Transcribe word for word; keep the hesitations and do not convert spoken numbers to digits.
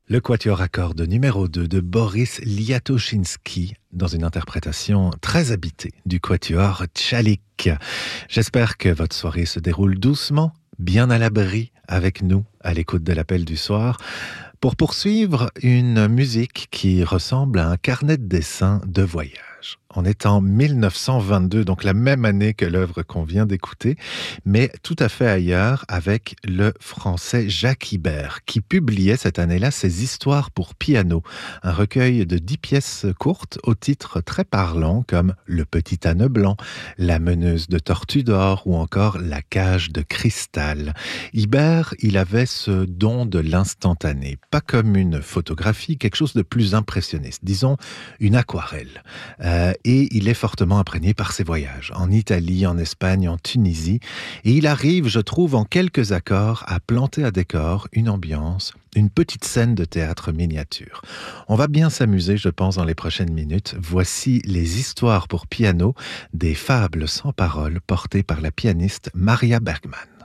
Le quatuor à cordes numéro deux de Boris Liatoshinsky dans une interprétation très habitée du quatuor Tchalik. J'espère que votre soirée se déroule doucement, bien à l'abri avec nous à l'écoute de l'appel du soir pour poursuivre une musique qui ressemble à un carnet de dessin de voyage. On est en mille neuf cent vingt-deux, donc la même année que l'œuvre qu'on vient d'écouter, mais tout à fait ailleurs avec le français Jacques Ibert, qui publiait cette année-là ses Histoires pour piano, un recueil de dix pièces courtes au titre très parlant comme Le petit âne blanc, La meneuse de tortue d'or ou encore La cage de cristal. Ibert, il avait ce don de l'instantané, pas comme une photographie, quelque chose de plus impressionniste, disons une aquarelle. Euh, et il est fortement imprégné par ses voyages, en Italie, en Espagne, en Tunisie. Et il arrive, je trouve, en quelques accords, à planter à décor une ambiance, une petite scène de théâtre miniature. On va bien s'amuser, je pense, dans les prochaines minutes. Voici les histoires pour piano des fables sans parole portées par la pianiste Maria Bergman.